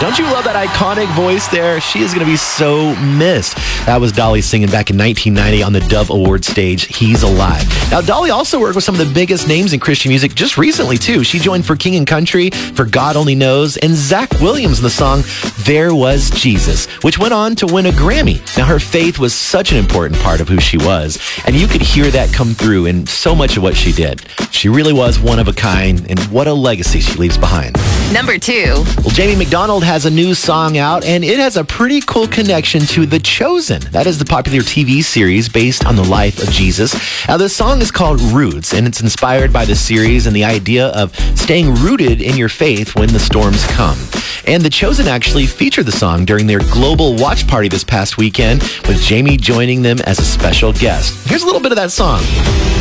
Don't you love that iconic voice there? She is going to be so missed. That was Dolly singing back in 1990 on the Dove Award stage, He's Alive. Now, Dolly also worked with some of the biggest names in Christian music just recently, too. She joined For King and Country, For God Only Knows, and Zach Williams in the song There Was Jesus, which went on to win a Grammy. Now, her faith was such an important part of who she was, and you could hear that come through in so much of what she did. She really was one of a kind, and what a legacy she leaves behind. Number 2. Well, Jamie McDonald has a new song out, and it has a pretty cool connection to The Chosen. That is the popular TV series based on the life of Jesus. Now, the song is called Roots, and it's inspired by the series and the idea of staying rooted in your faith when the storms come. And The Chosen actually featured the song during their global watch party this past weekend, with Jamie joining them as a special guest. Here's a little bit of that song.